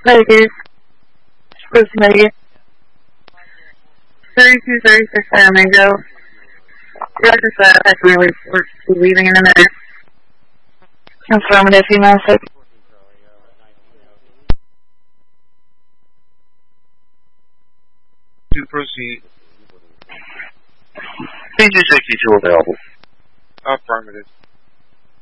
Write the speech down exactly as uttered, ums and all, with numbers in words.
Vegas. Spruce Media. thirty-two thirty-six Flamingo. Roger that. I can really be leaving in a minute. Affirmative, female six. To proceed. P G sixty-two available. Affirmative.